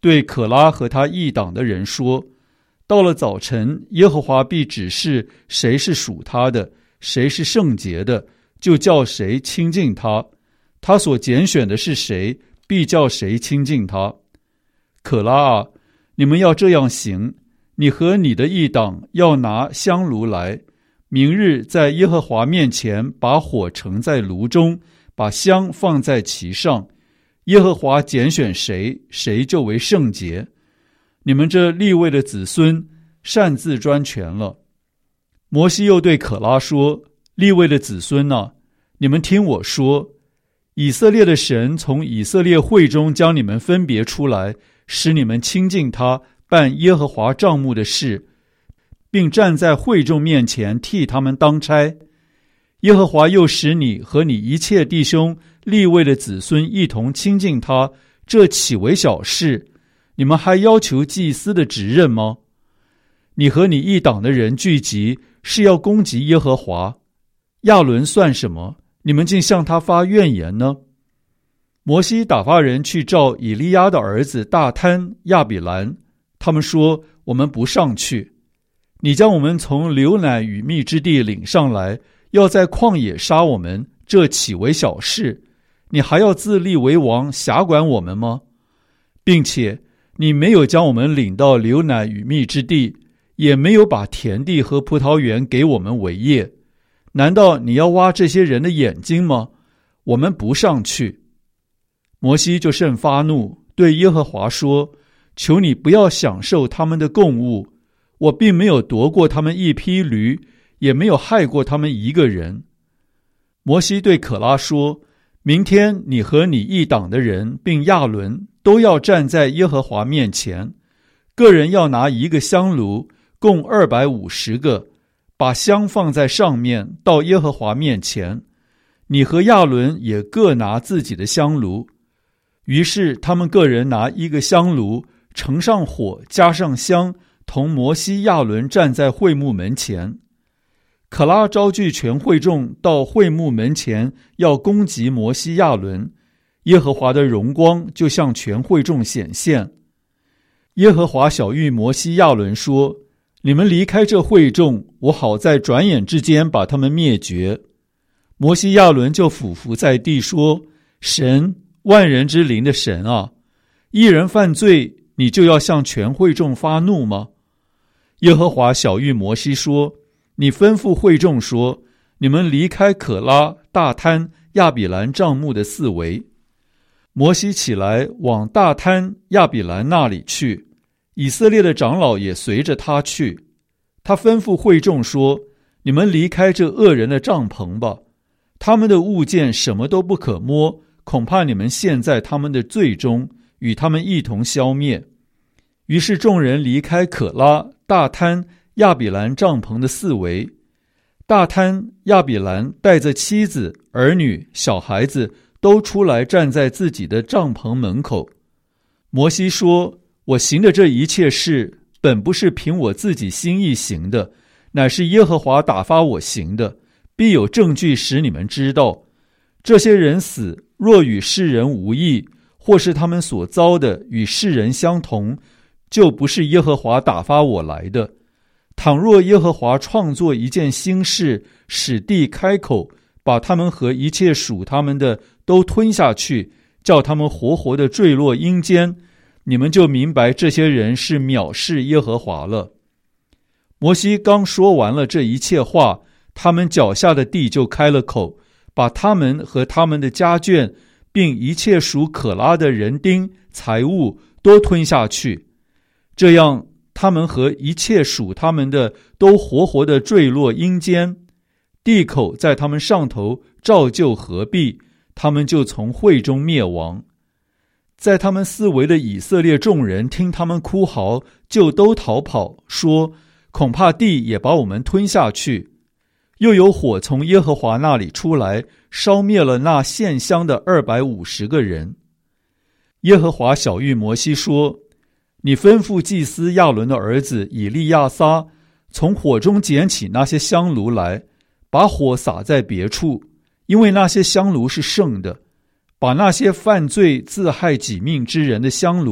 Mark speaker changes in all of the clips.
Speaker 1: 对可拉和他一党的人说，到了早晨，耶和华必指示谁是属他的，谁是圣洁的，就叫谁亲近他，他所拣选的是谁，必叫谁亲近他。可拉啊，你们要这样行，你和你的一党要拿香炉来，明日在耶和华面前把火盛在炉中，把香放在其上，耶和华拣选谁，谁就为圣洁。你们这利未的子孙擅自专权了。摩西又对可拉说，利未的子孙啊，你们听我说，以色列的神从以色列会中将你们分别出来，使你们亲近他，办耶和华帐幕的事，并站在会众面前替他们当差。耶和华又使你和你一切弟兄利未的子孙一同亲近他，这岂为小事？你们还要求祭司的职任吗？你和你一党的人聚集，是要攻击耶和华。亚伦算什么？你们竟向他发怨言呢？摩西打发人去召以利亚的儿子大贪、亚比兰，他们说，我们不上去。你将我们从流奶与蜜之地领上来，要在旷野杀我们，这岂为小事？你还要自立为王，辖管我们吗？并且你没有将我们领到流奶与蜜之地，也没有把田地和葡萄园给我们为业，难道你要挖这些人的眼睛吗？我们不上去。摩西就甚发怒，对耶和华说，求你不要享受他们的供物，我并没有夺过他们一匹驴，也没有害过他们一个人。摩西对可拉说，明天你和你一党的人并亚伦都要站在耶和华面前，个人要拿一个香炉，共250个，把香放在上面，到耶和华面前。你和亚伦也各拿自己的香炉。于是他们个人拿一个香炉，盛上火，加上香，同摩西亚伦站在会幕门前。可拉招聚全会众到会幕门前，要攻击摩西亚伦，耶和华的荣光就向全会众显现。耶和华晓谕摩西亚伦说，你们离开这会众，我好在转眼之间把他们灭绝。摩西亚伦就俯伏在地说，神，万人之灵的神啊，一人犯罪，你就要向全会众发怒吗？耶和华晓谕摩西说，你吩咐会众说，你们离开可拉、大贪、亚比兰帐幕的四围。摩西起来往大贪、亚比兰那里去，以色列的长老也随着他去。他吩咐会众说，你们离开这恶人的帐篷吧，他们的物件什么都不可摸，恐怕你们陷在他们的罪中，与他们一同消灭。于是众人离开可拉、大贪、亚比兰帐篷的四围。大贪、亚比兰带着妻子、儿女、小孩子都出来站在自己的帐篷门口。摩西说，我行的这一切事，本不是凭我自己心意行的，乃是耶和华打发我行的，必有证据使你们知道。这些人死，若与世人无异，或是他们所遭的与世人相同，就不是耶和华打发我来的。倘若耶和华创作一件新事，使地开口，把他们和一切属他们的都吞下去，叫他们活活的坠落阴间，你们就明白这些人是藐视耶和华了。摩西刚说完了这一切话，他们脚下的地就开了口，把他们和他们的家眷，并一切属可拉的人丁、财物都吞下去。这样他们和一切属他们的都活活的坠落阴间，地口在他们上头照旧合闭，他们就从会中灭亡。在他们四围的以色列众人听他们哭嚎，就都逃跑，说，恐怕地也把我们吞下去。又有火从耶和华那里出来，烧灭了那献香的250个人。耶和华晓谕摩西说，你吩咐祭司亚伦的儿子以利亚撒，从火中捡起那些香炉来，把火撒在别处，因为那些香炉是圣的。把那些犯罪自害己命之人的香炉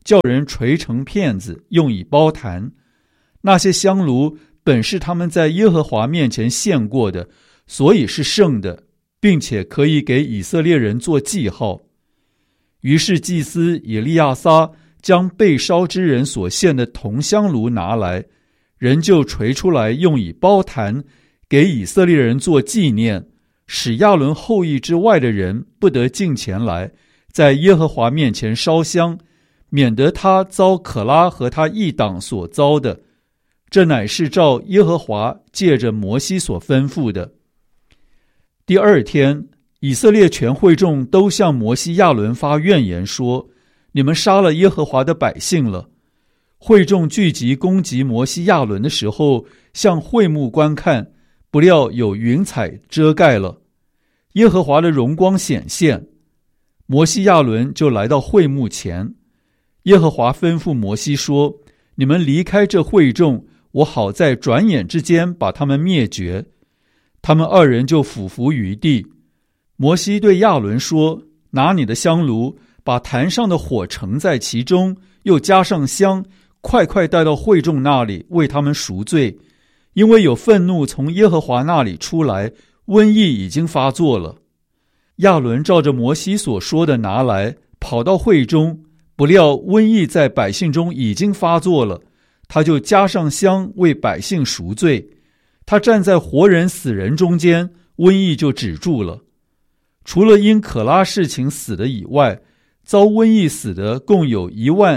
Speaker 1: 叫人捶成片子，用以包坛。那些香炉本是他们在耶和华面前献过的，所以是圣的，并且可以给以色列人做记号。于是祭司以利亚撒将被烧之人所献的铜香炉拿来，人就捶出来，用以包坛，给以色列人做纪念，使亚伦后裔之外的人不得进前来，在耶和华面前烧香，免得他遭可拉和他一党所遭的。这乃是照耶和华借着摩西所吩咐的。第二天，以色列全会众都向摩西亚伦发怨言，说：你们杀了耶和华的百姓了。会众聚集攻击摩西亚伦的时候，向会幕观看，不料有云彩遮盖了，耶和华的荣光显现。摩西亚伦就来到会幕前，耶和华吩咐摩西说：你们离开这会众，我好在转眼之间把他们灭绝。他们二人就俯伏于地。摩西对亚伦说：拿你的香炉，把坛上的火盛在其中，又加上香，快快带到会众那里，为他们赎罪，因为有愤怒从耶和华那里出来，瘟疫已经发作了。亚伦照着摩西所说的拿来，跑到会中，不料瘟疫在百姓中已经发作了，他就加上香为百姓赎罪。他站在活人死人中间，瘟疫就止住了。除了因可拉事情死的以外，遭瘟疫死的共有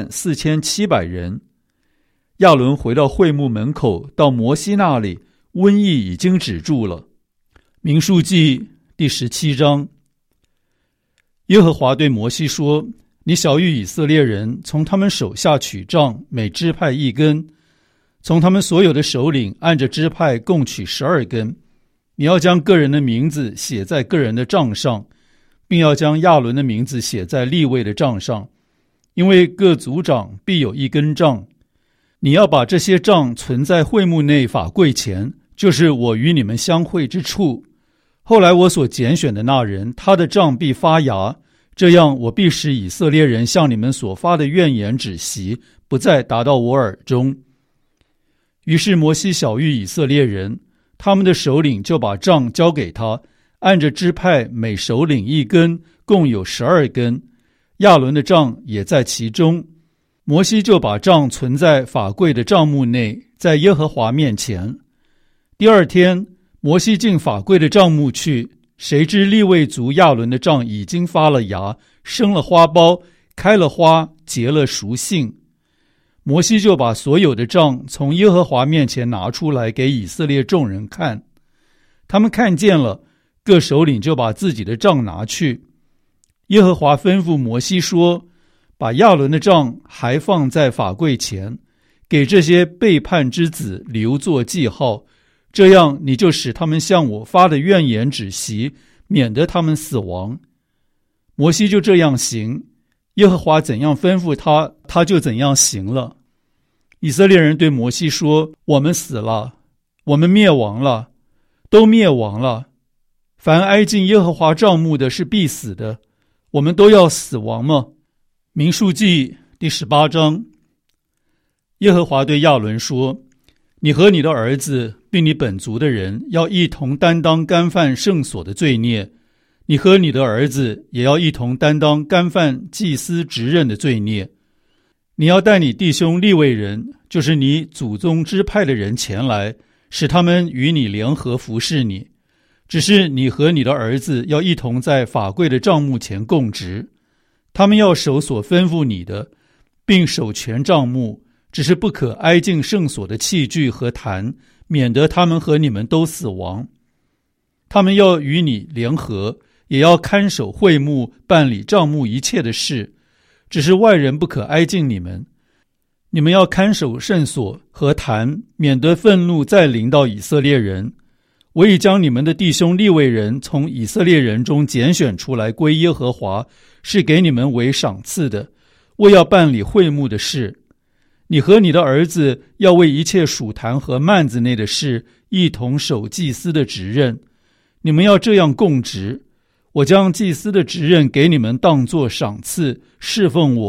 Speaker 1: 14700人。亚伦回到会幕门口，到摩西那里，瘟疫已经止住了。民数记第17章。耶和华对摩西说：你晓谕以色列人，从他们手下取杖，每支派1根，从他们所有的首领按着支派共取12根。你要将个人的名字写在个人的杖上，并要将亚伦的名字写在利未的杖上，因为各族长必有1根杖。你要把这些杖存在会幕内法柜前，就是我与你们相会之处。后来我所拣选的那人，他的杖必发芽，这样我必使以色列人向你们所发的怨言止息，不再达到我耳中。于是摩西晓谕以色列人，他们的首领就把杖交给他，按着支派每首领1根，共有12根。亚伦的杖也在其中。摩西就把杖存在法柜的帐幕内，在耶和华面前。第二天，摩西进法柜的帐幕去，谁知利未族亚伦的杖已经发了芽，生了花苞，开了花，结了熟杏。摩西就把所有的杖从耶和华面前拿出来给以色列众人看，他们看见了，各首领就把自己的杖拿去。耶和华吩咐摩西说：把亚伦的杖还放在法柜前，给这些背叛之子留作记号，这样你就使他们向我发的怨言止息，免得他们死亡。摩西就这样行，耶和华怎样吩咐他，他就怎样行了。以色列人对摩西说：我们死了，我们灭亡了，都灭亡了。凡挨近耶和华帐幕的是必死的，我们都要死亡吗？民数记第18章。耶和华对亚伦说：你和你的儿子并你本族的人要一同担当干犯圣所的罪孽，你和你的儿子也要一同担当干犯祭司职任的罪孽。你要带你弟兄利未人，就是你祖宗支派的人前来，使他们与你联合服侍你。只是你和你的儿子要一同在法柜的帐幕前供职，他们要守所吩咐你的，并守全帐幕，只是不可挨近圣所的器具和坛，免得他们和你们都死亡。他们要与你联合，也要看守会幕，办理帐幕一切的事，只是外人不可挨近你们。你们要看守圣所和坛，免得愤怒再临到以色列人。我已将你们的弟兄利未人从以色列人中拣选出来归耶和华，是给你们为赏赐的，为要办理会幕的事。你和你的儿子要为一切属坛和幔子内的事一同守祭司的职任，你们要这样供职。我将祭司的职任给你们当作赏赐，侍奉我，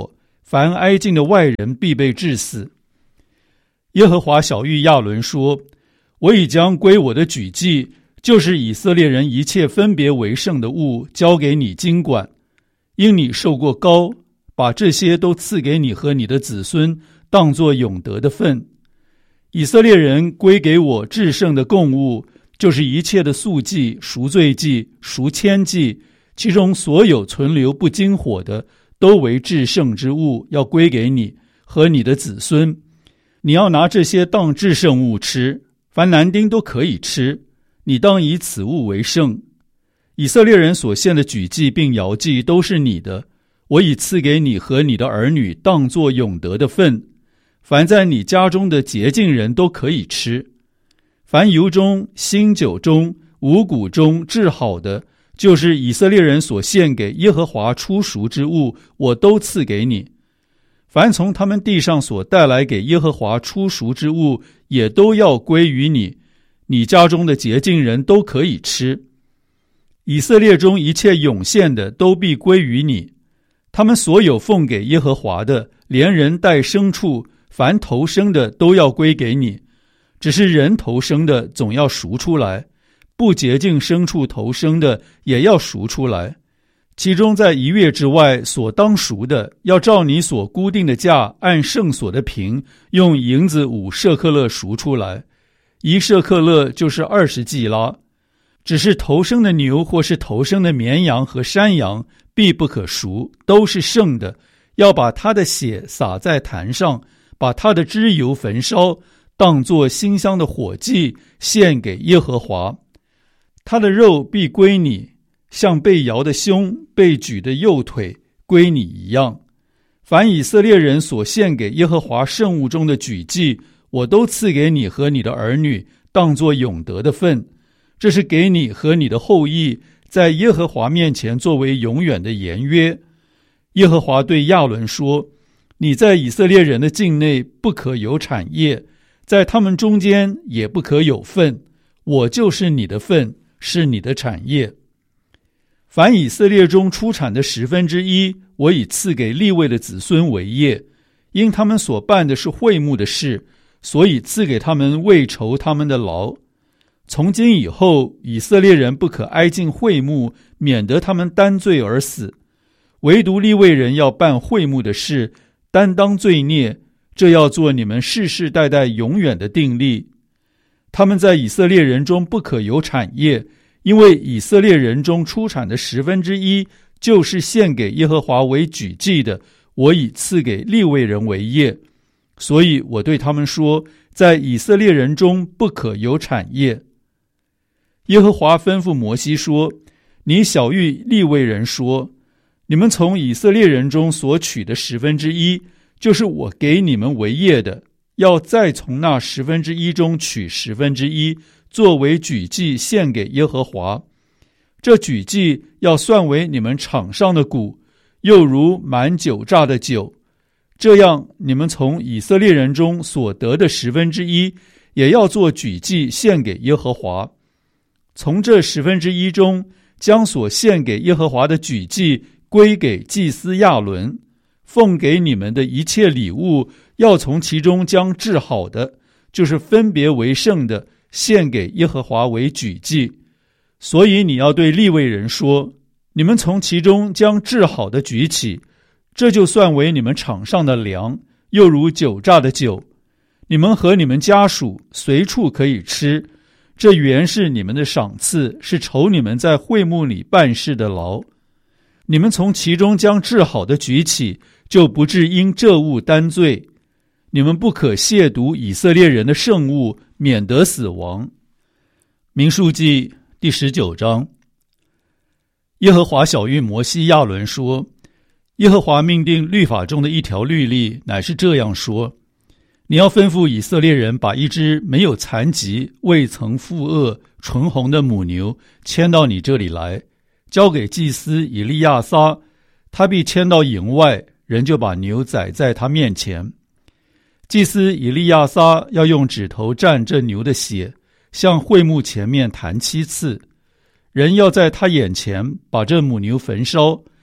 Speaker 1: 凡挨近的外人必被治死。耶和华晓谕亚伦说：我已将归我的举祭，就是以色列人一切分别为圣的物，交给你经管。因你受过膏，把这些都赐给你和你的子孙，当作永得的份。以色列人归给我至圣的供物，就是一切的素祭、赎罪祭、赎愆祭，其中所有存留不经火的，都为至圣之物，要归给你和你的子孙。你要拿这些当至圣物吃，凡男丁都可以吃，你当以此物为圣。以色列人所献的举祭并摇祭都是你的，我已赐给你和你的儿女当作永得的份。凡在你家中的洁净人都可以吃。凡油中、新酒中、五谷中制好的，就是以色列人所献给耶和华初熟之物，我都赐给你。凡从他们地上所带来给耶和华初熟之物，也都要归于你，你家中的洁净人都可以吃。以色列中一切涌现的都必归于你，他们所有奉给耶和华的，连人带牲畜，凡头生的都要归给你。只是人头生的总要赎出来，不洁净牲畜头生的也要赎出来。其中在1月之外所当赎的，要照你所固定的价，按圣所的平，用银子5舍克勒赎出来，1舍克勒就是20季拉。只是头生的牛或是头生的绵羊和山羊，必不可赎，都是圣的，要把它的血洒在坛上，把它的脂油焚烧，当作馨香的火祭，献给耶和华。它的肉必归你，像被摇的胸、被举的右腿归你一样。凡以色列人所献给耶和华圣物中的举祭，我都赐给你和你的儿女，当作永得的份。这是给你和你的后裔，在耶和华面前作为永远的言约。耶和华对亚伦说：你在以色列人的境内不可有产业，在他们中间也不可有份，我就是你的份，是你的产业。凡以色列中出产的1/10，我已赐给利未的子孙为业，因他们所办的是会幕的事，所以赐给他们为酬他们的劳。从今以后，以色列人不可挨近会幕，免得他们担罪而死。唯独利未人要办会幕的事，担当罪孽，这要做你们世世代代永远的定例。他们在以色列人中不可有产业，因为以色列人中出产的1/10，就是献给耶和华为举祭的，我已赐给利未人为业。所以我对他们说，在以色列人中不可有产业。耶和华吩咐摩西说：你晓谕利未人说，你们从以色列人中所取的1/10，就是我给你们为业的，要再从那1/10中取1/10，作为举祭献给耶和华。这举祭要算为你们场上的谷，又如满酒榨的酒。这样你们从以色列人中所得的1/10，也要做举祭献给耶和华。从这1/10中，将所献给耶和华的举祭归给祭司亚伦。奉给你们的一切礼物，要从其中将制好的，就是分别为圣的，献给耶和华为举祭。所以你要对利未人说，你们从其中将制好的举起，这就算为你们场上的粮，又如酒榨的酒。你们和你们家属随处可以吃，这原是你们的赏赐，是酬你们在会幕里办事的劳。你们从其中将制好的举起，就不致因这物担罪。你们不可亵渎以色列人的圣物，免得死亡。民数记第19章。耶和华晓谕摩西亚伦说，耶和华命定律法中的一条律例，乃是这样说：你要吩咐以色列人把一只没有残疾、未曾负恶、纯红的母牛牵到你这里来，交给祭司以利亚撒，他必牵到营外，人就把牛宰在他面前。祭司以利亚撒要用指头蘸这牛的血，向会幕前面弹7次。人要在他眼前把这母牛焚烧。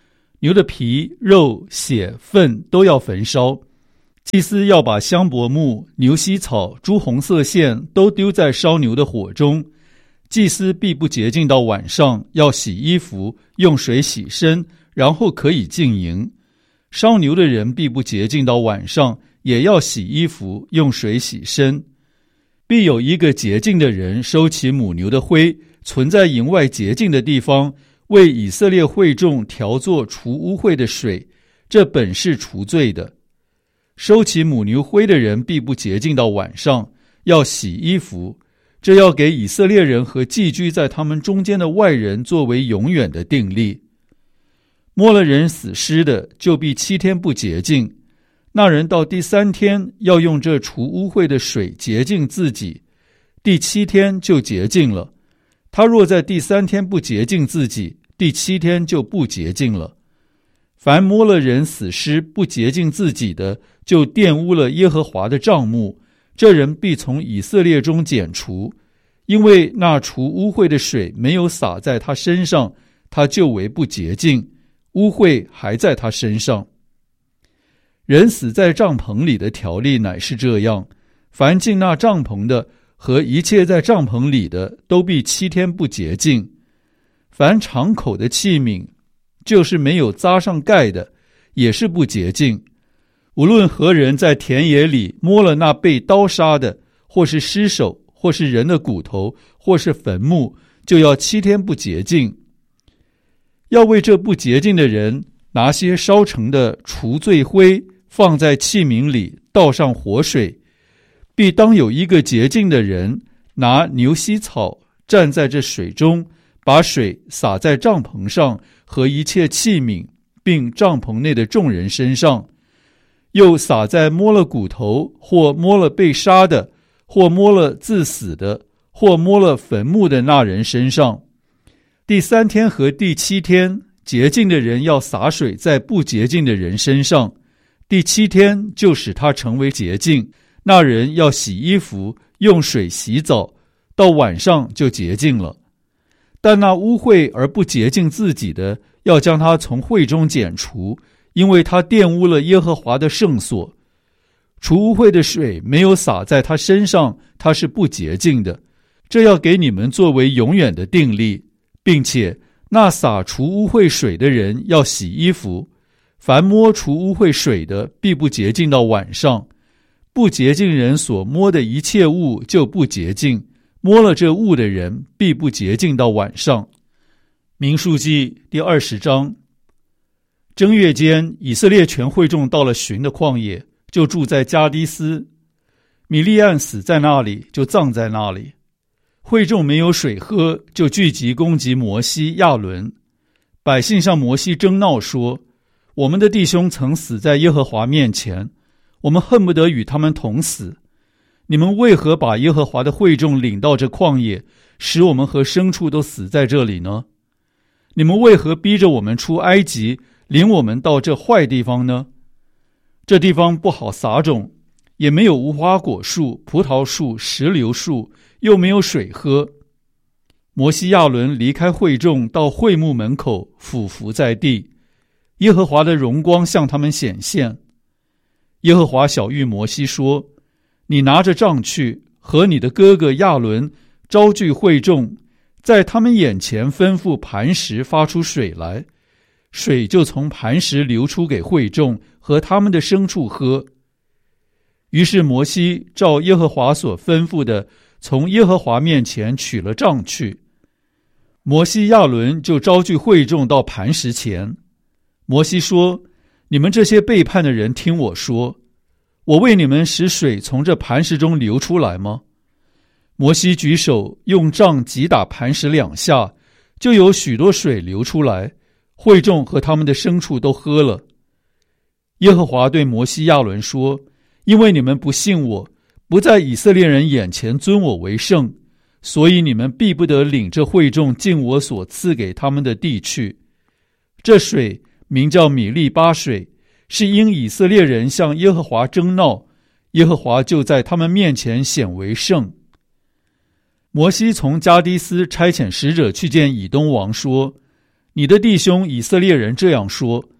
Speaker 1: 牛的皮、肉、血、粪都要焚烧。祭司要把香柏木、牛膝草、朱红色线都丢在烧牛的火中。祭司必不洁净到晚上，要洗衣服，用水洗身，然后可以进营。烧牛的人必不洁净到晚上，也要洗衣服，用水洗身。必有一个洁净的人收起母牛的灰，存在营外洁净的地方，为以色列会众调作除污秽的水，这本是除罪的。收起母牛灰的人必不洁净到晚上，要洗衣服，这要给以色列人和寄居在他们中间的外人作为永远的定例。摸了人死尸的，就必7天不洁净。那人到第3天要用这除污秽的水洁净自己，第7天就洁净了。他若在第3天不洁净自己，第7天就不洁净了。凡摸了人死尸不洁净自己的，就玷污了耶和华的帐幕，这人必从以色列中剪除，因为那除污秽的水没有洒在他身上，他就为不洁净，污秽还在他身上。人死在帐篷里的条例乃是这样：凡进那帐篷的和一切在帐篷里的，都必7天不洁净。凡敞口的器皿，就是没有扎上盖的，也是不洁净。无论何人在田野里摸了那被刀杀的，或是尸首，或是人的骨头，或是坟墓，就要7天不洁净。要为这不洁净的人拿些烧成的除罪灰，放在器皿里，倒上活水。必当有一个洁净的人拿牛膝草站在这水中，把水洒在帐篷上和一切器皿，并帐篷内的众人身上，又洒在摸了骨头，或摸了被杀的，或摸了自死的，或摸了坟墓的那人身上。第3天和第7天，洁净的人要洒水在不洁净的人身上，第7天就使他成为洁净。那人要洗衣服，用水洗澡，到晚上就洁净了。但那污秽而不洁净自己的，要将他从会中剪除，因为他玷污了耶和华的圣所。除污秽的水没有洒在他身上，他是不洁净的。这要给你们作为永远的定例，并且那洒除污秽水的人要洗衣服。凡摸除污秽水的，必不洁净到晚上。不洁净人所摸的一切物就不洁净，摸了这物的人必不洁净到晚上。民数记第20章。正月间，以色列全会众到了寻的旷野，就住在加低斯。米利暗死在那里，就葬在那里。会众没有水喝，就聚集攻击摩西、亚伦。百姓向摩西争闹说：我们的弟兄曾死在耶和华面前，我们恨不得与他们同死。你们为何把耶和华的会众领到这旷野，使我们和牲畜都死在这里呢？你们为何逼着我们出埃及，领我们到这坏地方呢？这地方不好撒种，也没有无花果树、葡萄树、石榴树，又没有水喝。摩西亚伦离开会众，到会幕门口俯伏在地，耶和华的荣光向他们显现。耶和华晓谕摩西说：你拿着杖去，和你的哥哥亚伦招聚会众，在他们眼前吩咐磐石发出水来，水就从磐石流出给会众和他们的牲畜喝。于是摩西照耶和华所吩咐的，从耶和华面前取了杖去。摩西亚伦就招聚会众到磐石前。摩西说：你们这些背叛的人，听我说，我为你们使水从这磐石中流出来吗？摩西举手用杖击打磐石2下，就有许多水流出来，会众和他们的牲畜都喝了。耶和华对摩西亚伦说：因为你们不信我，不在以色列人眼前尊我为圣，所以你们必不得领这会众进我所赐给他们的地去。这水名叫米利巴水，是因以色列人向耶和华争闹，耶和华就在他们面前显为圣。摩西从加低斯差遣使者去见以东王，说：你的弟兄以色列人这样说，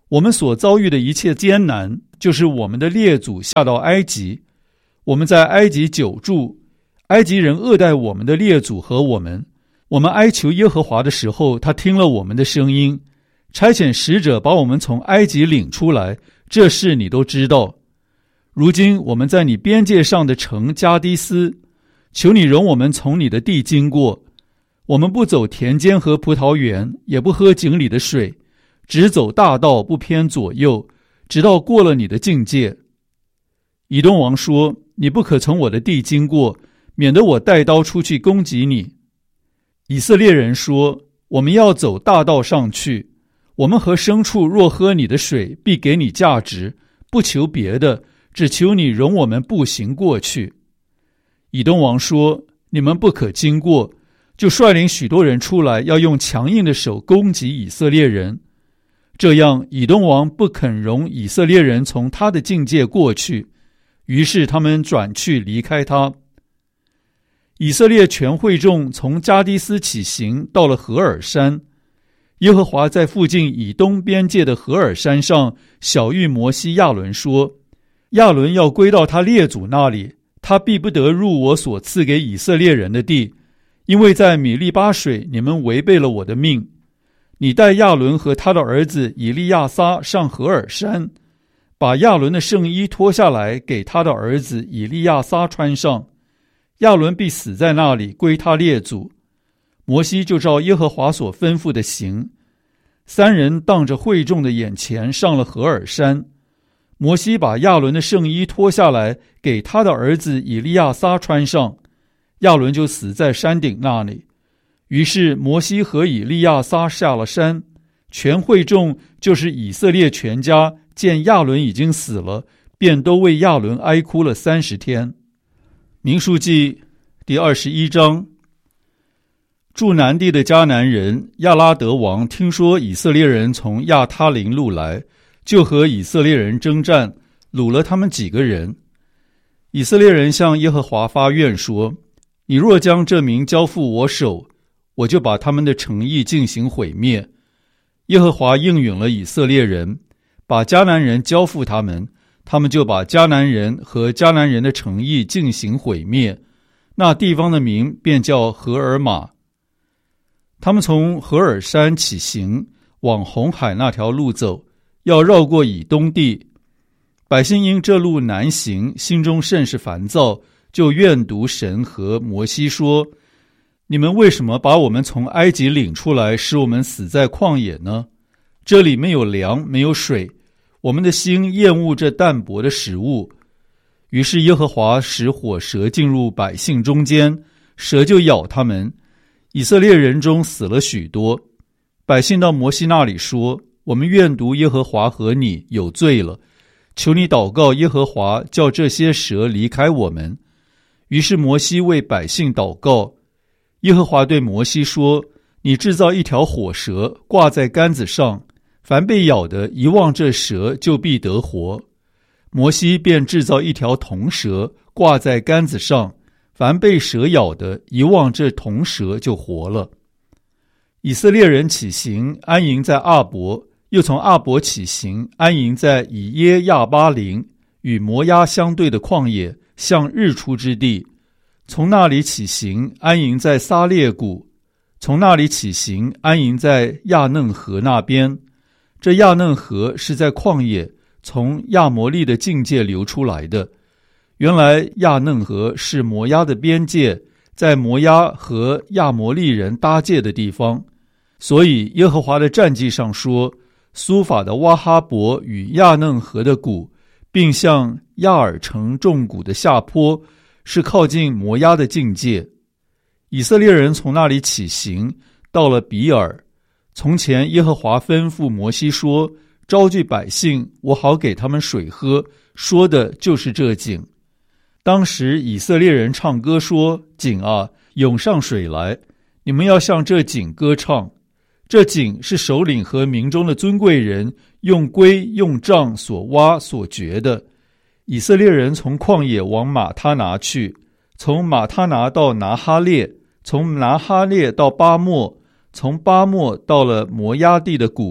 Speaker 1: 我们所遭遇的一切艰难，就是我们的列祖下到埃及，我们在埃及久住，埃及人恶待我们的列祖和我们。我们哀求耶和华的时候，他听了我们的声音，差遣使者把我们从埃及领出来，这事你都知道。如今我们在你边界上的城加低斯，求你容我们从你的地经过。我们不走田间和葡萄园，也不喝井里的水，只走大道，不偏左右，直到过了你的境界。以东王说，你不可从我的地经过，免得我带刀出去攻击你。以色列人说，我们要走大道上去，我们和牲畜若喝你的水，必给你价值，不求别的，只求你容我们步行过去。以东王说，你们不可经过，就率领许多人出来，要用强硬的手攻击以色列人。这样以东王不肯容以色列人从他的境界过去，于是他们转去离开他。以色列全会众从加低斯起行，到了何珥山。耶和华在附近以东边界的何珥山上晓谕摩西亚伦说，亚伦要归到他列祖那里，他必不得入我所赐给以色列人的地，因为在米利巴水你们违背了我的命。你带亚伦和他的儿子以利亚撒上何珥山，把亚伦的圣衣脱下来给他的儿子以利亚撒穿上，亚伦必死在那里，归他列祖。摩西就照耶和华所吩咐的行。三人当着会众的眼前上了何珥山。摩西把亚伦的圣衣脱下来给他的儿子以利亚撒穿上，亚伦就死在山顶那里。于是摩西和以利亚撒下了山，全会众就是以色列全家见亚伦已经死了，便都为亚伦哀哭了30天。民数记第21章。住南地的迦南人亚拉德王听说以色列人从亚他林路来，就和以色列人征战，掳了他们几个人。以色列人向耶和华发愿说，你若将这民交付我手，我就把他们的城邑进行毁灭。耶和华应允了以色列人，把迦南人交付他们，他们就把迦南人和迦南人的城邑进行毁灭，那地方的名便叫何珥玛。他们从何珥山起行，往红海那条路走，要绕过以东地。百姓因这路难行，心中甚是烦躁，就怨毒神和摩西说，你们为什么把我们从埃及领出来，使我们死在旷野呢？这里没有粮，没有水，我们的心厌恶这淡薄的食物。于是耶和华使火蛇进入百姓中间，蛇就咬他们，以色列人中死了许多。百姓到摩西那里说，我们怨毒耶和华和你，有罪了，求你祷告耶和华，叫这些蛇离开我们。于是摩西为百姓祷告。耶和华对摩西说，你制造一条火蛇，挂在杆子上，凡被咬的一望这蛇，就必得活。摩西便制造一条铜蛇，挂在杆子上，凡被蛇咬的一望这铜蛇就活了。以色列人起行，安营在阿伯，又从阿伯起行，安营在以耶亚巴林，与摩押相对的旷野，向日出之地。从那里起行，安营在撒列谷，从那里起行，安营在亚嫩河那边。这亚嫩河是在旷野，从亚摩利的境界流出来的。原来亚嫩河是摩押的边界，在摩押和亚摩利人搭界的地方。所以耶和华的战记上说，苏法的哇哈伯与亚嫩河的谷，并向亚尔城众谷的下坡，是靠近摩押的境界。以色列人从那里起行，到了比尔。从前耶和华吩咐摩西说，招聚百姓，我好给他们水喝，说的就是这井。当时以色列人唱歌说，井啊，涌上水来，你们要向这井歌唱。这井是首领和民中的尊贵人用规用杖所挖所掘的。以色列人从旷野往马他拿去，从马他拿到拿哈列，从拿哈列到巴莫，从巴莫到了摩押地的谷，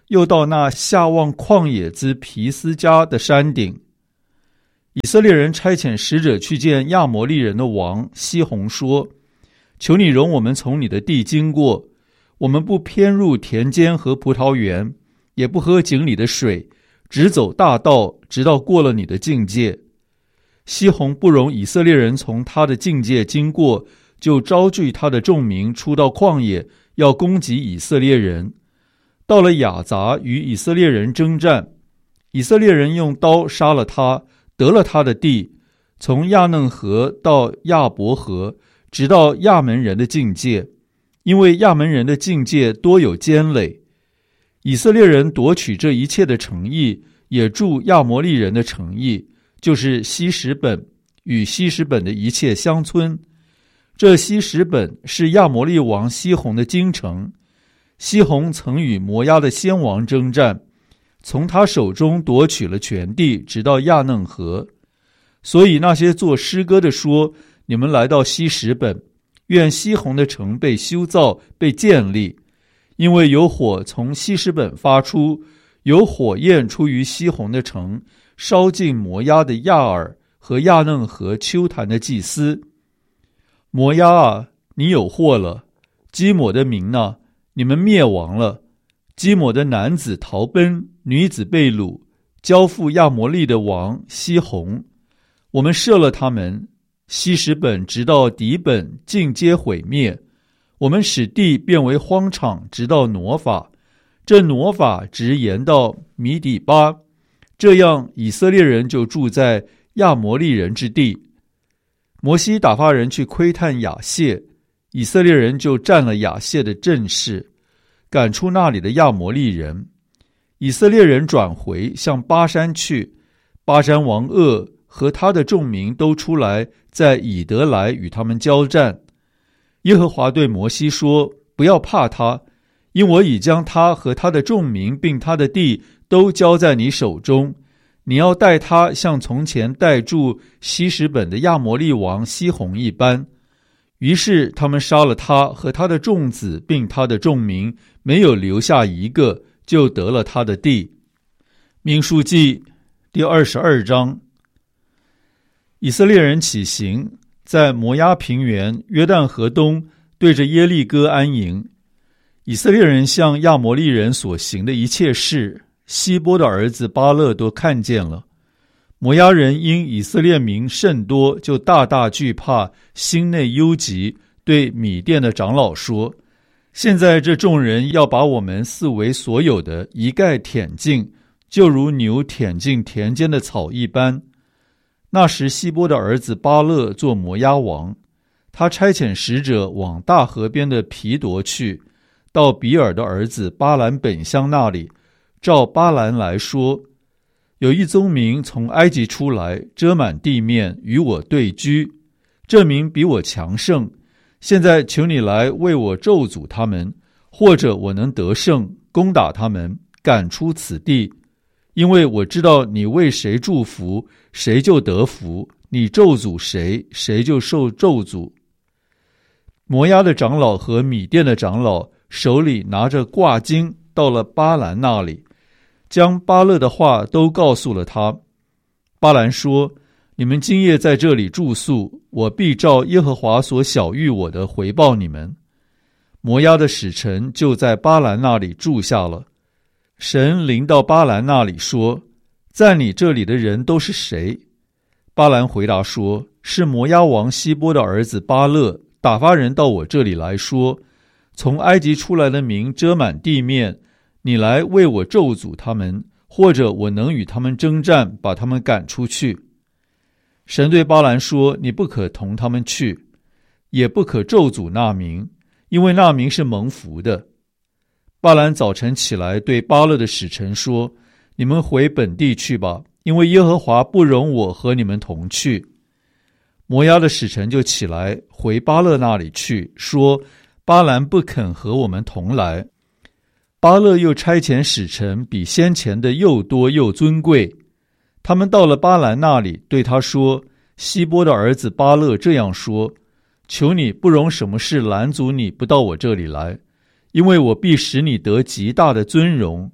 Speaker 1: 又到那下望旷野之皮斯加的山顶。以色列人差遣使者去见亚摩利人的王西宏，说：求你容我们从你的地经过，我们不偏入田间和葡萄园，也不喝井里的水，只走大道，直到过了你的境界。西宏不容以色列人从他的境界经过，就招聚他的众民出到旷野，要攻击以色列人。到了雅杂，与以色列人征战，以色列人用刀杀了他，得了他的地，从亚嫩河到亚伯河，直到亚门人的境界，因为亚门人的境界多有坚垒。以色列人夺取这一切的城邑，也住亚摩利人的城邑，就是希实本与希实本的一切乡村。这希实本是亚摩利王西宏的京城。西宏曾与摩押的先王征战，从他手中夺取了全地，直到亚嫩河。所以那些作诗歌的说：你们来到希实本，愿西宏的城被修造，被建立，因为有火从希实本发出，有火焰出于西宏的城，烧尽摩押的亚尔和亚嫩河丘坛的祭司。摩押啊，你有祸了！基抹的民啊，你们灭亡了！基抹的男子逃奔，女子被掳，交付亚摩利的王西宏。我们射了他们，希实本直到底本尽皆毁灭。我们使地变为荒场，直到挪法。这挪法直延到米底巴，这样以色列人就住在亚摩利人之地。摩西打发人去窥探亚谢，以色列人就占了亚谢的阵势，赶出那里的亚摩利人。以色列人转回向巴山去，巴山王噩和他的众民都出来，在以德来与他们交战。耶和华对摩西说：不要怕他，因我已将他和他的众民并他的地都交在你手中。你要待他像从前待住希实本的亚摩利王西宏一般。于是他们杀了他和他的众子并他的众民，没有留下一个，就得了他的地。民数记第22章。以色列人起行，在摩押平原约旦河东，对着耶利哥安营。以色列人向亚摩利人所行的一切事，希波的儿子巴勒都看见了。摩押人因以色列民甚多，就大大惧怕，心内忧急，对米甸的长老说：现在这众人要把我们四围所有的一概舔尽，就如牛舔尽田间的草一般。那时希波的儿子巴勒做摩押王，他差遣使者往大河边的皮夺去，到比尔的儿子巴兰本乡那里，照巴兰来说：有一宗民从埃及出来，遮满地面，与我对居，这民比我强盛，现在求你来为我咒诅他们，或者我能得胜，攻打他们，赶出此地。因为我知道你为谁祝福，谁就得福；你咒诅谁，谁就受咒诅。摩押的长老和米甸的长老手里拿着挂金，到了巴兰那里，将巴勒的话都告诉了他。巴兰说：你们今夜在这里住宿，我必照耶和华所晓谕我的回报你们。摩押的使臣就在巴兰那里住下了。神临到巴兰那里说：在你这里的人都是谁？巴兰回答说：是摩押王希波的儿子巴勒，打发人到我这里来说：从埃及出来的民遮满地面，你来为我咒诅他们，或者我能与他们征战，把他们赶出去。神对巴兰说：你不可同他们去，也不可咒诅那民，因为那民是蒙福的。巴兰早晨起来，对巴勒的使臣说：你们回本地去吧，因为耶和华不容我和你们同去。摩押的使臣就起来，回巴勒那里去，说：巴兰不肯和我们同来。巴勒又差遣使臣，比先前的又多又尊贵。他们到了巴兰那里，对他说：希波的儿子巴勒这样说：求你不容什么事拦阻你不到我这里来，因为我必使你得极大的尊荣。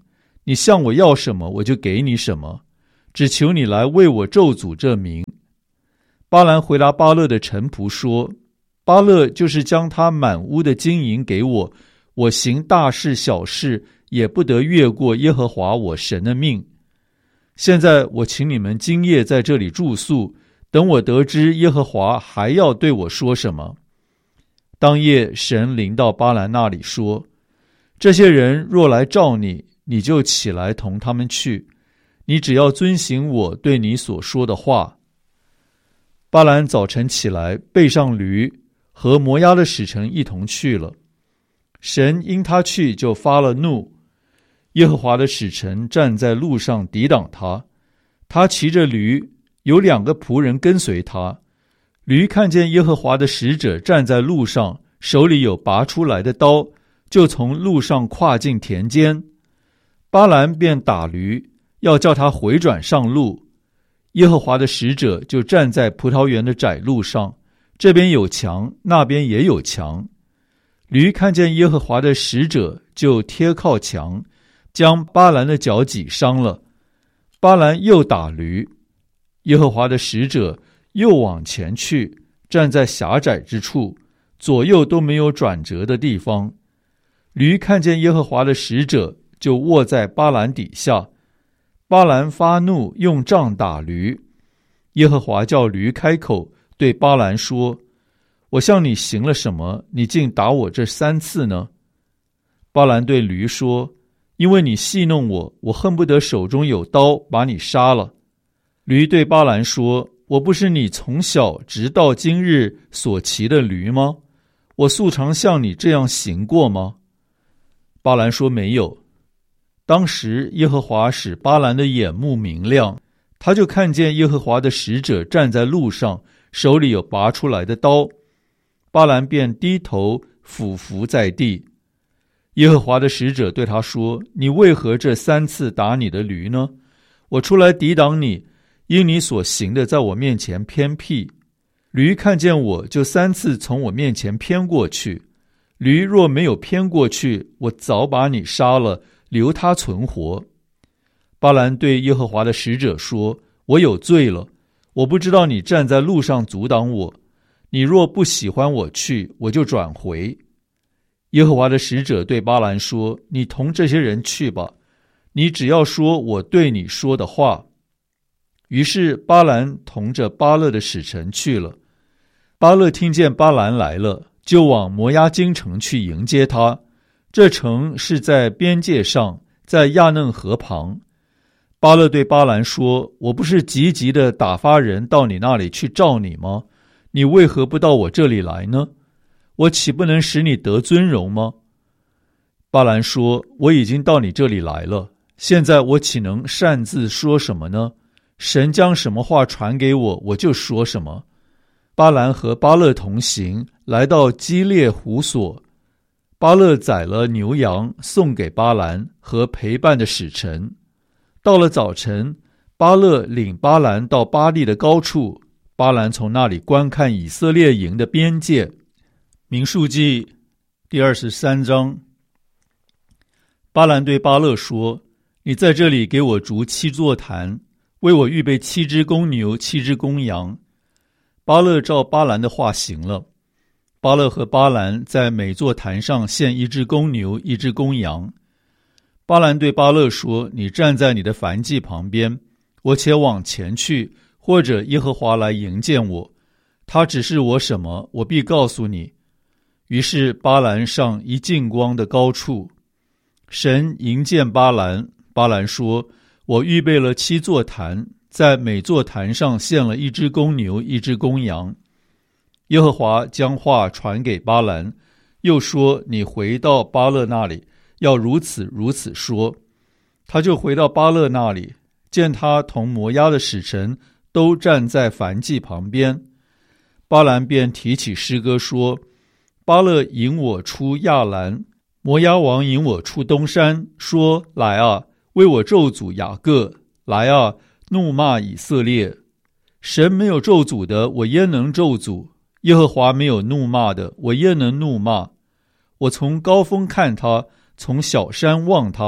Speaker 1: 你向我要什么，我就给你什么，只求你来为我咒诅这民。巴兰回答巴勒的臣仆说，巴勒就是将他满屋的金银给我，我行大事小事也不得越过耶和华我神的命。现在我请你们今夜在这里住宿，等我得知耶和华还要对我说什么。当夜神临到巴兰那里说，这些人若来召你，你就起来同他们去，你只要遵行我对你所说的话。巴兰早晨起来，背上驴，和摩押的使臣一同去了。神因他去就发了怒，耶和华的使臣站在路上抵挡他，他骑着驴，有2个仆人跟随他。驴看见耶和华的使者站在路上，手里有拔出来的刀，就从路上跨进田间。巴兰便打驴，要叫他回转上路。耶和华的使者就站在葡萄园的窄路上，这边有墙，那边也有墙。驴看见耶和华的使者，就贴靠墙，将巴兰的脚挤伤了。巴兰又打驴，耶和华的使者又往前去，站在狭窄之处，左右都没有转折的地方。驴看见耶和华的使者，就卧在巴兰底下。巴兰发怒，用杖打驴。耶和华叫驴开口，对巴兰说，我向你行了什么，你竟打我这3次呢？巴兰对驴说，因为你戏弄我，我恨不得手中有刀把你杀了。驴对巴兰说，我不是你从小直到今日所骑的驴吗？我素常像你这样行过吗？巴兰说，没有。当时耶和华使巴兰的眼目明亮，他就看见耶和华的使者站在路上，手里有拔出来的刀。巴兰便低头俯伏在地。耶和华的使者对他说，你为何这3次打你的驴呢？我出来抵挡你，因你所行的在我面前偏僻。驴看见我，就3次从我面前偏过去。驴若没有偏过去，我早把你杀了，留他存活。巴兰对耶和华的使者说，我有罪了，我不知道你站在路上阻挡我，你若不喜欢我去，我就转回。耶和华的使者对巴兰说，你同这些人去吧，你只要说我对你说的话。于是巴兰同着巴勒的使臣去了。巴勒听见巴兰来了，就往摩押京城去迎接他。这城是在边界上，在亚嫩河旁。巴勒对巴兰说，我不是急急地打发人到你那里去召你吗？你为何不到我这里来呢？我岂不能使你得尊荣吗？巴兰说，我已经到你这里来了，现在我岂能擅自说什么呢？神将什么话传给我，我就说什么。巴兰和巴勒同行，来到基列湖所。巴勒宰了牛羊，送给巴兰和陪伴的使臣。到了早晨，巴勒领巴兰到巴力的高处，巴兰从那里观看以色列营的边界。民数记第23章。巴兰对巴勒说，你在这里给我筑7座坛，为我预备7只公牛7只公羊。巴勒照巴兰的话行了。巴勒和巴兰在每座坛上献1只公牛1只公羊。巴兰对巴勒说，你站在你的燔祭旁边，我且往前去，或者耶和华来迎见我，他指示我什么，我必告诉你。于是巴兰上一近光的高处，神迎见巴兰。巴兰说，我预备了7座坛，在每座坛上献了1只公牛1只公羊。耶和华将话传给巴兰，又说，你回到巴勒那里，要如此如此说。他就回到巴勒那里，见他同摩押的使臣都站在燔祭旁边。巴兰便提起诗歌说，巴勒引我出亚兰，摩押王引我出东山，说，来啊，为我咒诅雅各，来啊，怒骂以色列。神没有咒诅的，我焉能咒诅？耶和华没有怒骂的，我焉能怒骂？我从高峰看他，从小山望他，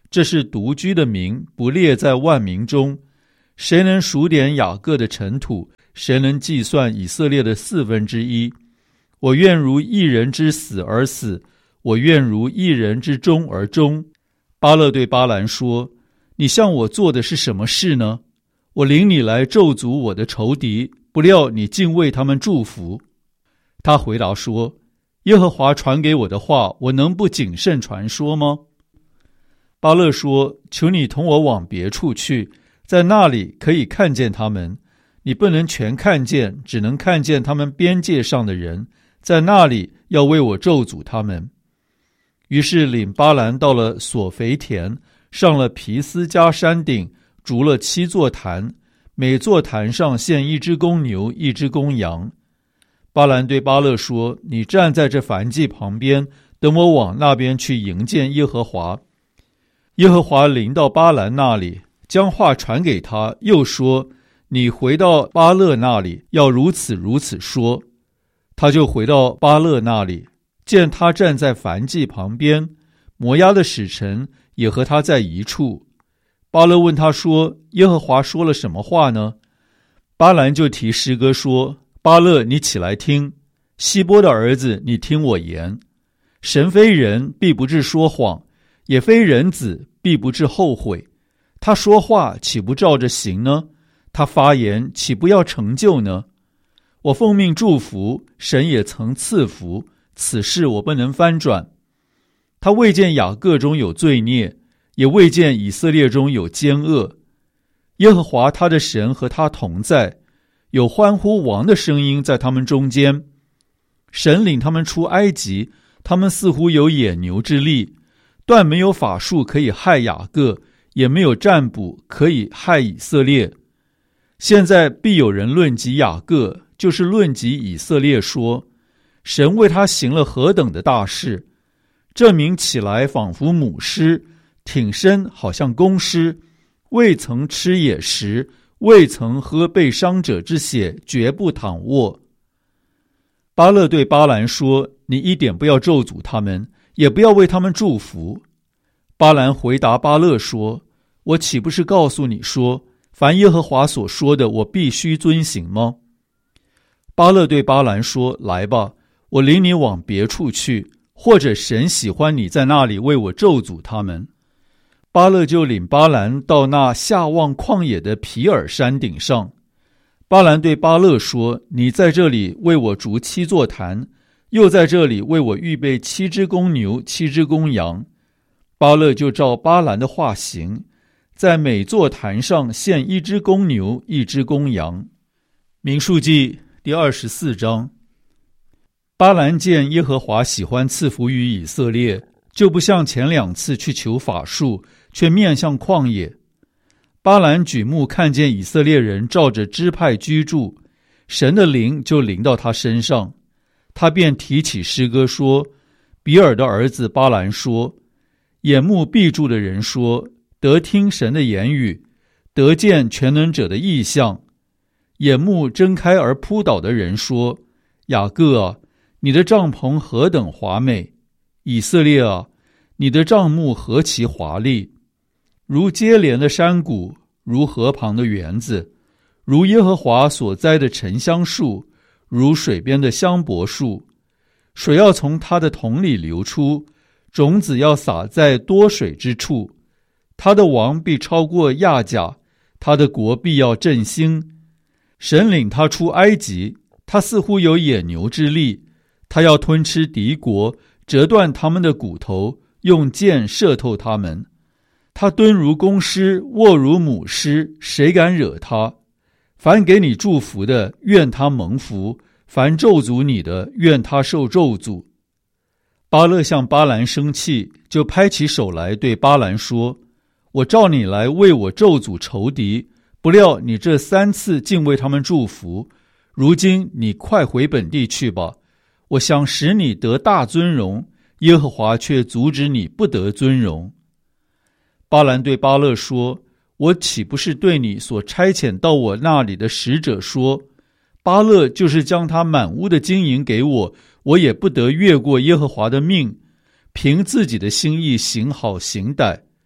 Speaker 1: 这是独居的民，不列在万民中。谁能数点雅各的尘土？谁能计算以色列的1/4？我愿如一人之死而死，我愿如一人之终而终。巴勒对巴兰说：你向我做的是什么事呢？我领你来咒诅我的仇敌，不料你竟为他们祝福。他回答说：耶和华传给我的话，我能不谨慎传说吗？巴勒说：求你同我往别处去，在那里可以看见他们。你不能全看见，只能看见他们边界上的人，在那里要为我咒诅他们。于是领巴兰到了索肥田，上了皮斯加山顶，筑了7座坛，每座坛上献1只公牛1只公羊。巴兰对巴勒说：你站在这燔祭旁边，等我往那边去迎见耶和华。耶和华临到巴兰那里，将话传给他，又说：你回到巴勒那里，要如此如此说。他就回到巴勒那里，见他站在燔祭旁边，摩押的使臣也和他在一处。巴勒问他说：耶和华说了什么话呢？巴兰就提诗歌说：巴勒，你起来听，希波的儿子，你听我言。神非人，必不至说谎，也非人子，必不至后悔。他说话岂不照着行呢？他发言岂不要成就呢？我奉命祝福，神也曾赐福，此事我不能翻转。他未见雅各中有罪孽，也未见以色列中有奸恶。耶和华他的神和他同在，有欢呼王的声音在他们中间。神领他们出埃及，他们似乎有野牛之力，断没有法术可以害雅各，也没有占卜可以害以色列。现在必有人论及雅各，就是论及以色列，说：神为他行了何等的大事！这民起来仿佛母狮，挺身好像公狮，未曾吃野食，未曾喝被伤者之血，绝不躺卧。巴勒对巴兰说：你一点不要咒诅他们，也不要为他们祝福。巴兰回答巴勒说：我岂不是告诉你说，凡耶和华所说的，我必须遵行吗？巴勒对巴兰说：来吧，我领你往别处去，或者神喜欢你在那里为我咒诅他们。巴勒就领巴兰到那下望旷野的皮尔山顶上。巴兰对巴勒说：你在这里为我筑7座坛，又在这里为我预备7只公牛7只公羊。巴勒就照巴兰的话行，在每座坛上献1只公牛1只公羊。民数记第24章。巴兰见耶和华喜欢赐福于以色列，就不像前2次去求法术，却面向旷野。巴兰举目看见以色列人照着支派居住，神的灵就临到他身上。他便提起诗歌说：比尔的儿子巴兰说，眼目闭住的人说，得听神的言语，得见全能者的异象。眼目睁开而扑倒的人说，雅各啊，你的帐篷何等华美！以色列啊，你的帐幕何其华丽！如接连的山谷，如河旁的园子，如耶和华所栽的沉香树，如水边的香柏树。水要从它的桶里流出，种子要撒在多水之处。他的王必超过亚甲，他的国必要振兴。神领他出埃及，他似乎有野牛之力。他要吞吃敌国，折断他们的骨头，用箭射透他们。他蹲如公狮，卧如母狮，谁敢惹他？凡给你祝福的，愿他蒙福；凡咒诅你的，愿他受咒诅。巴勒向巴兰生气，就拍起手来对巴兰说：我召你来为我咒诅仇敌，不料你这3次竟为他们祝福。如今你快回本地去吧，我想使你得大尊荣，耶和华却阻止你不得尊荣。巴兰对巴勒说：我岂不是对你所差遣到我那里的使者说，巴勒就是将他满屋的金银给我，我也不得越过耶和华的命，凭自己的心意行好行歹。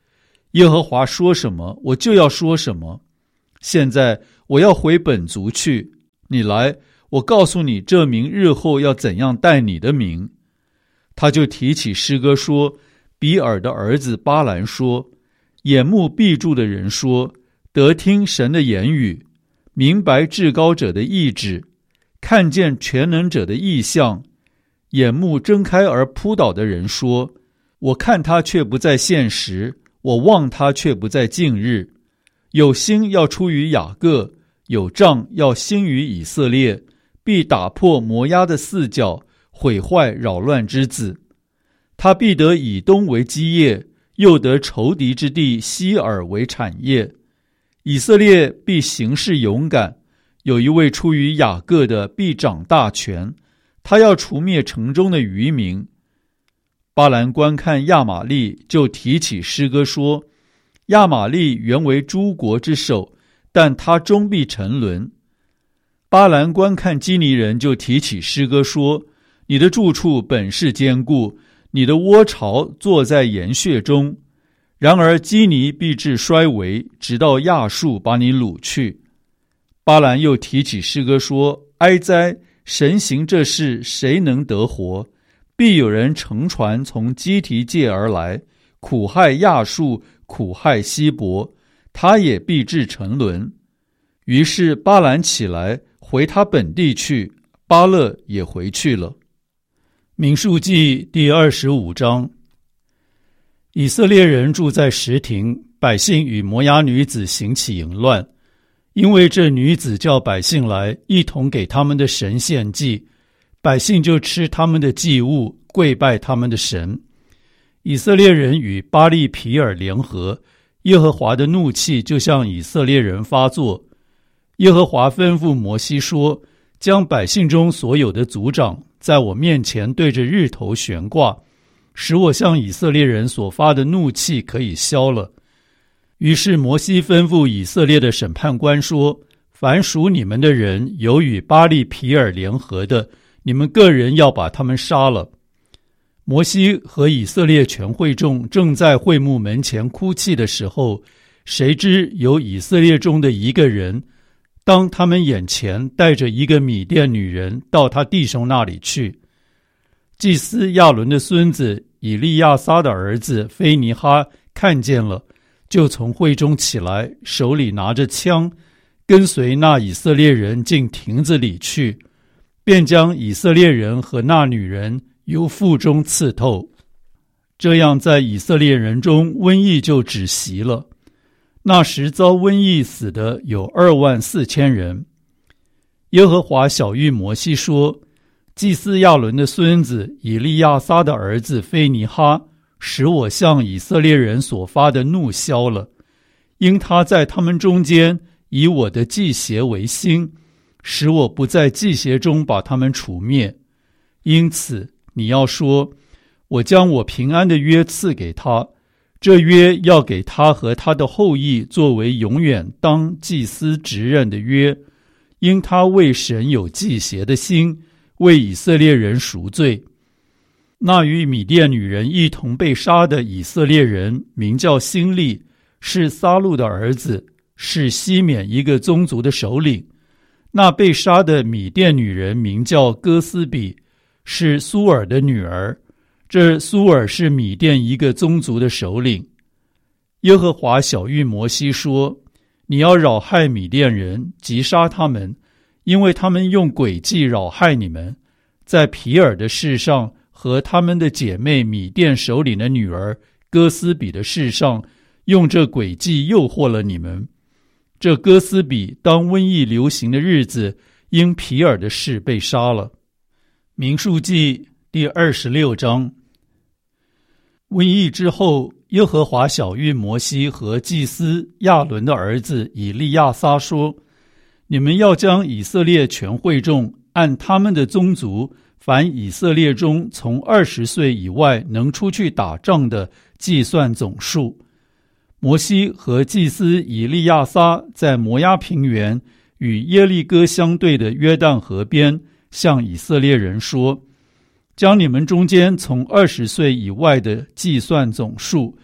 Speaker 1: 耶和华说什么，我就要说什么。现在我要回本族去，你来，我告诉你这民日后要怎样待你的名。”他就提起诗歌说：“比尔的儿子巴兰说，眼目闭住的人说，得听神的言语，明白至高者的意志，看见全能者的异象。眼目睁开而扑倒的人说，我看他却不在现实，我望他却不在近日。有星要出于雅各，有杖要兴于以色列，必打破摩押的四角，毁坏扰乱之子。他必得以东为基业，又得仇敌之地西珥为产业。以色列必行事勇敢，有一位出于雅各的必掌大权，他要除灭城中的渔民。”巴兰观看亚玛力，就提起诗歌说：“亚玛力原为诸国之首，但他终必沉沦。”巴兰观看基尼人，就提起诗歌说：“你的住处本是坚固，你的窝巢坐在岩穴中。然而基尼必至衰微，直到亚述把你掳去。”巴兰又提起诗歌说：“哀哉！神行这事，谁能得活？必有人乘船从基提界而来，苦害亚述，苦害希伯，他也必至沉沦。”于是巴兰起来，回他本地去，巴勒也回去了。民数记第25章。以色列人住在什亭，百姓与摩押女子行起淫乱，因为这女子叫百姓来，一同给他们的神献祭，百姓就吃他们的祭物，跪拜他们的神。以色列人与巴利皮尔联合，耶和华的怒气就向以色列人发作。耶和华吩咐摩西说：“将百姓中所有的族长在我面前对着日头悬挂，使我向以色列人所发的怒气可以消了。”于是摩西吩咐以色列的审判官说：“凡属你们的人有与巴利皮尔联合的，你们个人要把他们杀了。”摩西和以色列全会众正在会幕门前哭泣的时候，谁知有以色列中的一个人，当他们眼前带着一个米甸女人到他弟兄那里去。祭司亚伦的孙子以利亚撒的儿子菲尼哈看见了，就从会中起来，手里拿着枪，跟随那以色列人进亭子里去，便将以色列人和那女人由腹中刺透。这样在以色列人中瘟疫就止息了。那时遭瘟疫死的有24000人。耶和华晓谕摩西说：“祭司亚伦的孙子以利亚撒的儿子菲尼哈，使我向以色列人所发的怒消了，因他在他们中间以我的祭邪为心，使我不在祭邪中把他们除灭。因此你要说，我将我平安的约赐给他，这约要给他和他的后裔作为永远当祭司职任的约，因他为神有祭邪的心，为以色列人赎罪。”那与米甸女人一同被杀的以色列人名叫辛利，是撒路的儿子，是西缅一个宗族的首领。那被杀的米甸女人名叫哥斯比，是苏尔的女儿，这苏尔是米甸一个宗族的首领。耶和华晓谕摩西说：“你要扰害米甸人，击杀他们，因为他们用诡计扰害你们，在皮尔的事上和他们的姐妹米甸首领的女儿哥斯比的事上，用这诡计诱惑了你们。这哥斯比当瘟疫流行的日子，因皮尔的事被杀了。”民数记第26章。瘟疫之后，耶和华晓谕摩西和祭司亚伦的儿子以利亚撒说：“你们要将以色列全会众按他们的宗族，凡以色列中从20岁以外能出去打仗的，计算总数。”摩西和祭司以利亚撒在摩押平原与耶利哥相对的约旦河边，向以色列人说：“将你们中间从20岁以外的计算总数，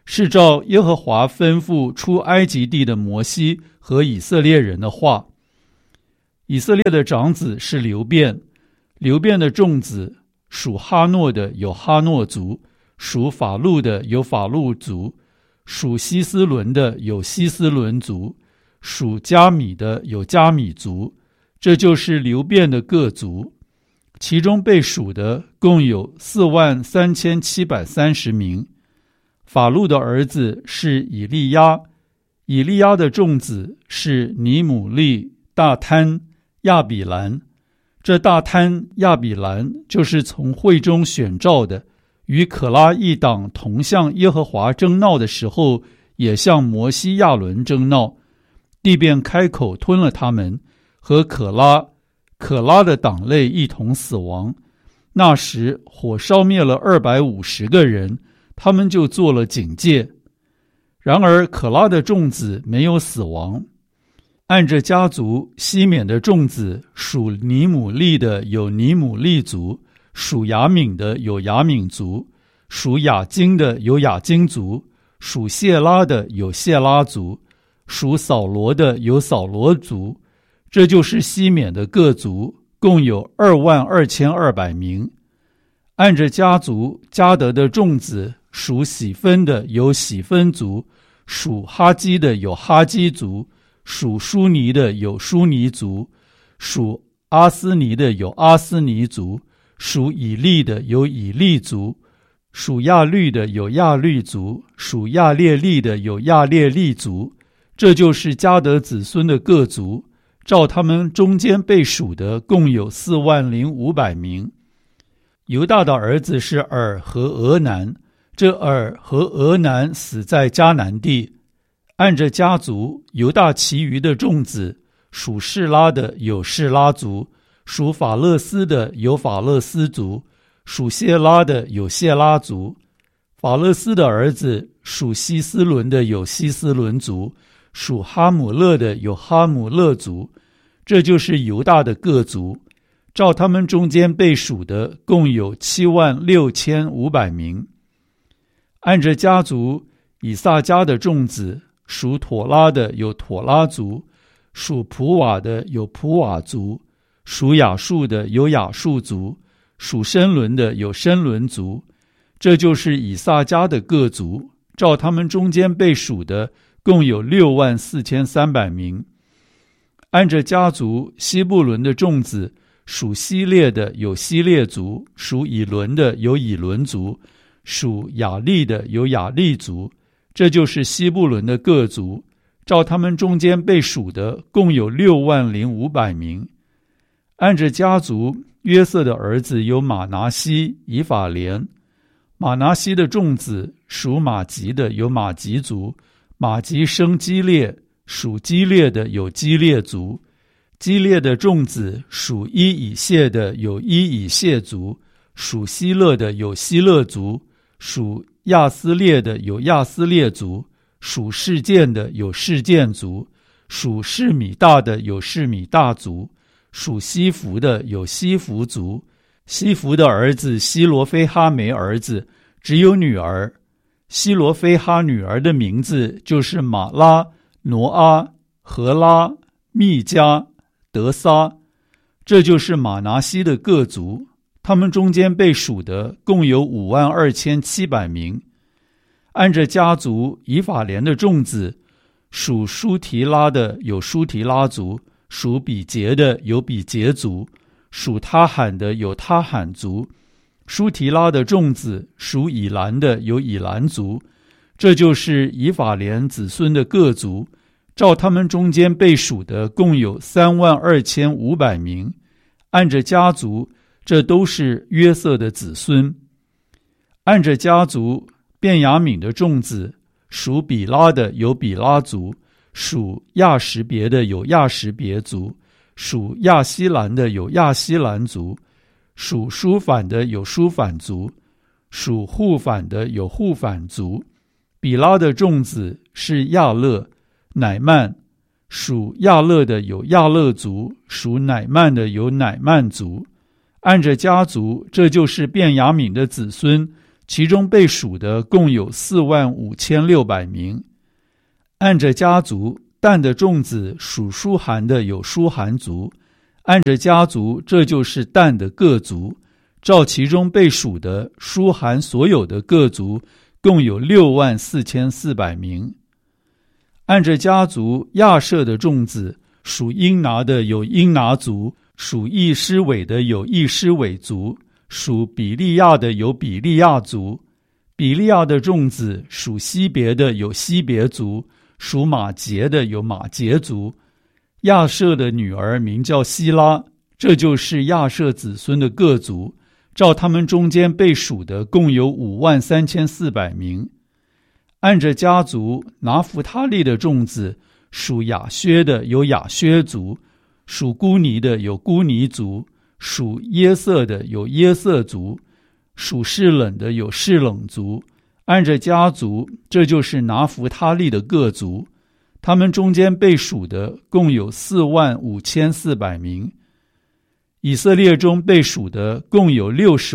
Speaker 1: 是照耶和华吩咐出埃及地的摩西和以色列人的话。以色列的长子是流便，流便的众子属哈诺的有哈诺族，属法路的有法路族，属希斯伦的有希斯伦族，属加米的有加米族。这就是流便的各族，其中被数的共有43730名。法路的儿子是以利亚，以利亚的众子是尼姆利、大贪、亚比兰。这大贪、亚比兰就是从会中选召的，与可拉一党同向耶和华争闹的时候，也向摩西亚伦争闹，地便开口吞了他们，和可拉的党类一同死亡。那时火烧灭了250个人，他们就做了警戒。然而可拉的众子没有死亡。按着家族，西缅的众子属尼姆利的有尼姆利族，属亚敏的有亚敏族，属亚金的有亚金族，属谢拉的有谢拉族，属扫罗的有扫罗族。这就是西缅的各族，共有22200名。按着家族，迦得的众子属喜分的有喜分族，属哈基的有哈基族，属舒尼的有舒尼族，属阿斯尼的有阿斯尼族，属以利的有以利族，属亚律的有亚律族，属亚列利的有亚列利族。这就是迦得子孙的各族，照他们中间被数的共有40500名。犹大的儿子是尔和俄南，这尔和俄南死在迦南地。按着家族，犹大其余的众子属示拉的有示拉族，属法勒斯的有法勒斯族，属谢拉的有谢拉族。法勒斯的儿子属希斯伦的有希斯伦族，属哈姆勒的有哈姆勒族。这就是犹大的各族，照他们中间被数的共有76500名。按着家族，以萨迦的众子属妥拉的有妥拉族，属普瓦的有普瓦族，属亚述的有亚述族，属申伦的有申伦族。这就是以萨迦的各族，照他们中间被数的共有64300名。按着家族，西布伦的众子属希列的有希列族，属以伦的有以伦族，属雅利的有雅利族。这就是西布伦的各族，照他们中间被数的共有60500名。按着家族，约瑟的儿子有马拿西、以法莲。马拿西的众子属马吉的有马吉族，马吉生基列，属基列的有基列族。基列的众子属伊以谢的有伊以谢族，属希勒的有希勒族，属亚斯列的有亚斯列族，属示剑的有示剑族，属示米大的有示米大族，属西弗的有西弗族。西弗的儿子希罗非哈没儿子，只有女儿。希罗非哈女儿的名字就是玛拉、挪阿、荷拉、密加、德撒。这就是马拿西的各族，他们中间被数的共有52700名。按着家族，以法莲的众子属舒提拉的有舒提拉族，属比杰的有比杰族，属他罕的有他罕族。舒提拉的众子属以兰的有以兰族。这就是以法莲子孙的各族，照他们中间被数的共有32500名。按着家族，这都是约瑟的子孙。按着家族，便雅悯的众子属比拉的有比拉族，属亚什别的有亚什别族，属亚希兰的有亚希兰族，属舒反的有舒反族，属户反的有户反族。比拉的众子是亚勒、乃曼，属亚勒的有亚勒族，属乃曼的有乃曼族。按着家族，这就是便雅悯的子孙， 其中被数的共有45600名。按着家族，但的众子属舒韩的有舒韩族，按着家族，这就是但的各族。照其中被数的舒韩所有的各族共有64400名。按着家族，亚设的众子属英拿的有英拿族，属易施韦的有易施韦族，属比利亚的有比利亚族。比利亚的众子属西别的有西别族，属马杰的有马杰族。亚设的女儿名叫希拉，这就是亚设子孙的各族。照他们中间被数的共有53400名。按着家族，拿弗他利的众子属亚薛的有亚薛族，属孤尼的有孤尼族，属耶色的有耶色族，属示冷的有示冷族。按着家族，这就是拿弗他利的各族。他们中间被数的共有45400名。以色列中被数的共有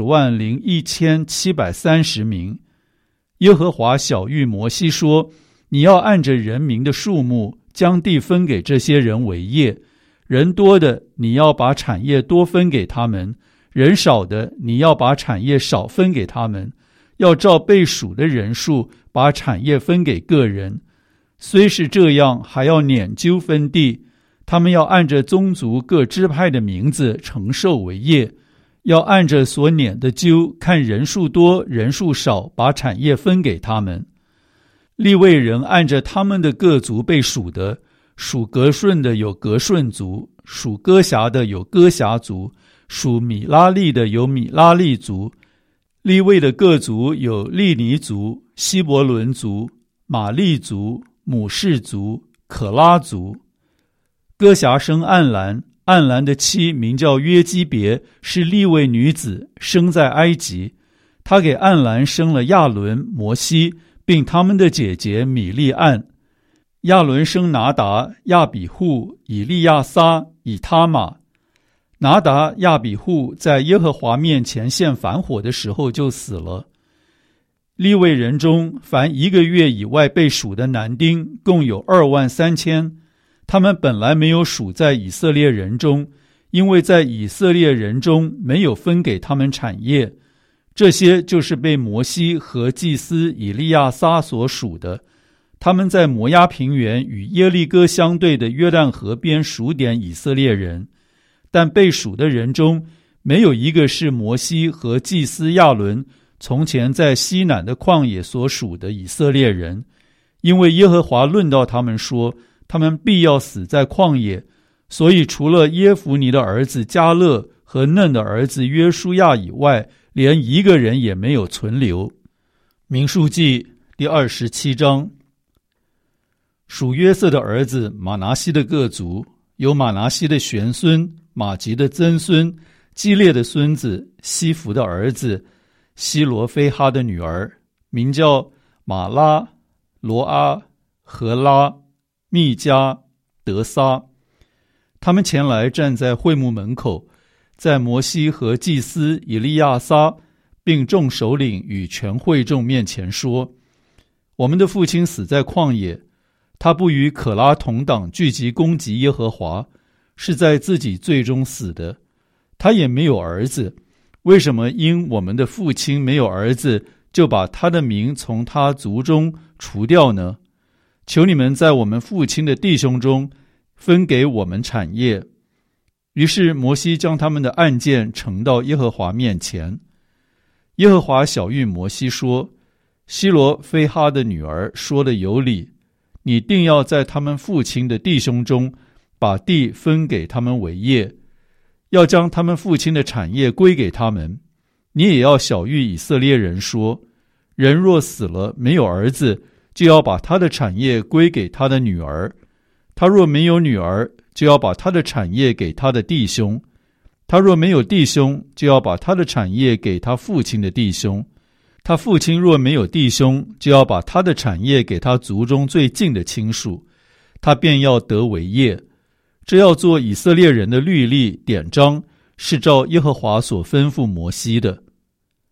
Speaker 1: 601730名。耶和华晓谕摩西说，你要按着人民的数目，将地分给这些人为业。人多的，你要把产业多分给他们；人少的，你要把产业少分给他们。要照被数的人数，把产业分给个人。虽是这样，还要撵阄分地。他们要按着宗族各支派的名字承受为业，要按着所撵的阄，看人数多人数少，把产业分给他们。利未人按着他们的各族被数的，属革顺的有革顺族，属哥辖的有哥辖族，属米拉利的有米拉利族。利未的各族有利尼族、希伯伦族、玛利族、母士族、可拉族。哥辖生暗兰，暗兰的妻名叫约基别，是利未女子，生在埃及。她给暗兰生了亚伦、摩西，并他们的姐姐米利暗。亚伦生拿达、亚比户、以利亚撒、以他玛。拿达、亚比户在耶和华面前献燔火的时候就死了。利未人中，凡1个月以外被数的男丁共有23000。他们本来没有数在以色列人中，因为在以色列人中没有分给他们产业。这些就是被摩西和祭司以利亚撒所属的。他们在摩押平原与耶利哥相对的约旦河边数点以色列人，但被数的人中没有一个是摩西和祭司亚伦从前在西南的旷野所属的以色列人，因为耶和华论到他们说，他们必要死在旷野，所以除了耶孚尼的儿子迦勒和嫩的儿子约书亚以外，连一个人也没有存留。民数记第27章。属约瑟的儿子马拿西的各族，有马拿西的玄孙、马吉的曾孙、基列的孙子、西弗的儿子、希罗非哈的女儿，名叫马拉、罗阿、荷拉、密加、德撒。他们前来站在会幕门口，在摩西和祭司以利亚撒并众首领与全会众面前说，我们的父亲死在旷野，他不与可拉同党聚集攻击耶和华，是在自己罪中死的。他也没有儿子，为什么因我们的父亲没有儿子，就把他的名从他族中除掉呢？求你们在我们父亲的弟兄中分给我们产业。于是摩西将他们的案件呈到耶和华面前。耶和华晓谕摩西说，希罗非哈的女儿说的有理，你定要在他们父亲的弟兄中把地分给他们为业，要将他们父亲的产业归给他们。你也要晓谕以色列人说，人若死了没有儿子，就要把他的产业归给他的女儿，他若没有女儿，就要把他的产业给他的弟兄，他若没有弟兄，就要把他的产业给他父亲的弟兄，他父亲若没有弟兄，就要把他的产业给他族中最近的亲属，他便要得为业。这要做以色列人的律例典章，是照耶和华所吩咐摩西的。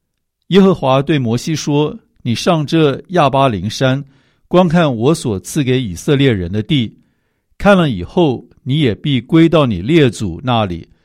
Speaker 1: 耶和华对摩西说：你上这亚巴琳山，观看我所赐给以色列人的地，看了以后，你也必归到你列祖那里，